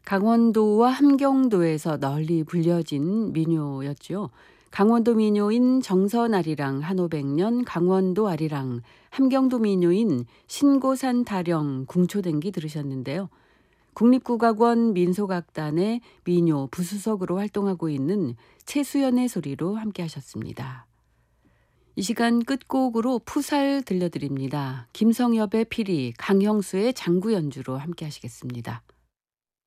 강원도와 함경도에서 널리 불려진 민요였죠. 강원도 민요인 정선아리랑 한오백년, 강원도 아리랑, 함경도 민요인 신고산 타령, 궁초댕기 들으셨는데요. 국립국악원 민속악단의 민요 부수석으로 활동하고 있는 최수연의 소리로 함께 하셨습니다. 이 시간 끝곡으로 푸살 들려드립니다. 김성엽의 피리, 강형수의 장구 연주로 함께 하시겠습니다.